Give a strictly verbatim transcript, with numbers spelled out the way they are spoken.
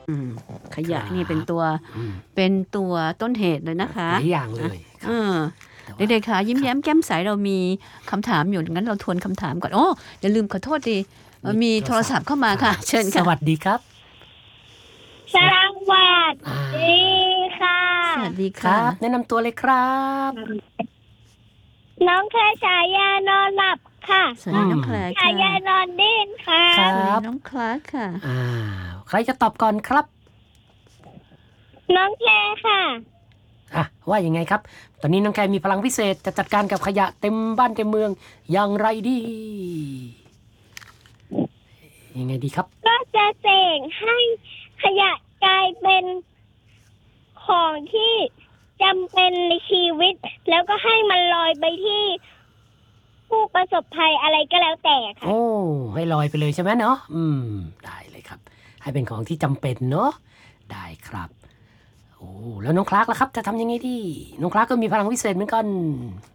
อืมขยะนี่เป็นตัวอืมเป็นตัวต้นเหตุเลยนะคะหลายอย่างเลยคเอรับอแต่ว่าเด็กๆค่ะยิ้มครับแย้มแจ่มใสเรามีคำถามอยู่งั้นเราทวนคำถามก่อนโอ้อย่าลืมขอโทษดีเอ่อมีโทรศัพท์เข้ามาค่ะ เชิญสค่ะวัสดีครับสวัสอ่าดีค่ะสวัสดีคค่ะรับ แนะนำตัวเลยครับน้องแคร์ฉายานอนหลับค่ะสวัสดีน้องแคลร์ฉาค่ะยานอนดิ้นค่ะครัสวัสดีบน้องคลาสค่ะอ่าใครจะตอบก่อนครับน้องแคร์ค่ะอ่ะว่ายังไงครับ ตอนนี้น้องแคมีพลังพิเศษจะจัดการกับขยะเต็มบ้านเต็มเมืองอย่างไรดียังไงดีครับก็จะเสกให้ขยะกลายเป็นของที่จำเป็นในชีวิต แล้วก็ให้มันลอยไปที่ผู้ประสบภัยอะไรก็แล้วแต่ค่ะโอ้ให้ลอยไปเลยใช่ไหมเนาะอืมได้เลยครับ ให้เป็นของที่จำเป็นเนาะได้ครับโอ้แล้วน้องคลาร์กล่ะครับ จะทำยังไงดีน้องคลาร์กก็มีพลังวิเศษเหมือนกัน